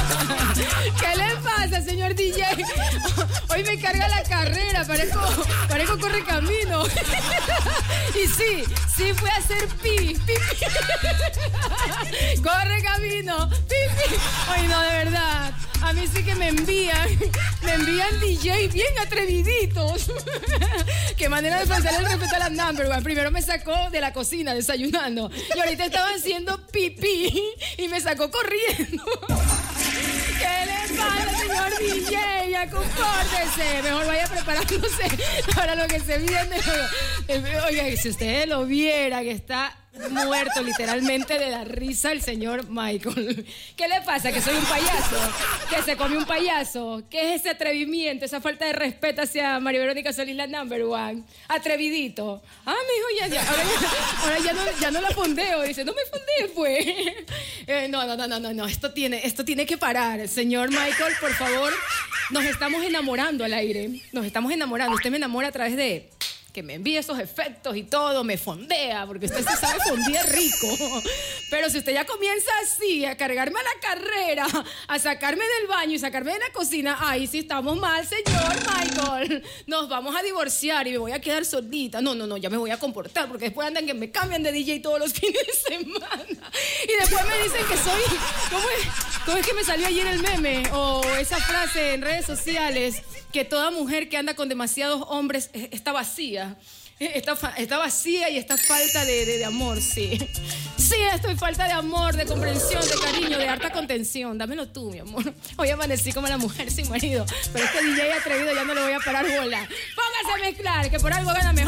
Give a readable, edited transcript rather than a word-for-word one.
¿Qué le pasa, señor DJ? Hoy me carga la carrera, parezco correcamino. Y sí fue a hacer pi. Correcamino, pi. Ay, no, de verdad. A mí sí que me envían DJ bien atreviditos. Qué manera de faltarle el respeto a la number one. Primero me sacó de la cocina desayunando y ahorita estaba haciendo pipí y me sacó corriendo. ¿Qué le pasa, señor DJ? Ya compórtese. Mejor vaya preparándose para lo que se viene. Oiga, si ustedes lo vieran, que está muerto literalmente de la risa el señor Michael. ¿Qué le pasa? ¿Que soy un payaso? ¿Que se come un payaso? ¿Qué es ese atrevimiento, esa falta de respeto hacia María Verónica Solís, la number one? Atrevidito. Mijo, ahora ya no la fondeo. Dice, no me fondee, pues. No. Esto tiene que parar. Señor Michael, por favor, nos estamos enamorando al aire. Nos estamos enamorando. Usted me enamora a través de que me envíe esos efectos y todo, me fondea, porque usted se sabe fondear rico. Pero si usted ya comienza así, a cargarme a la carrera, a sacarme del baño y sacarme de la cocina, ahí sí estamos mal, señor Michael. Nos vamos a divorciar y me voy a quedar solita. No, ya me voy a comportar, porque después andan que me cambian de DJ todos los fines de semana. Y después me dicen que soy... ¿Cómo es que me salió ayer el meme? O esa frase en redes sociales, que toda mujer que anda con demasiados hombres está vacía. Está vacía y está falta de amor, sí. Sí, estoy falta de amor, de comprensión, de cariño, de harta contención. Dámelo tú, mi amor. Hoy amanecí como la mujer sin marido, pero este DJ atrevido ya no le voy a parar bola. Póngase a mezclar, que por algo gana mejor.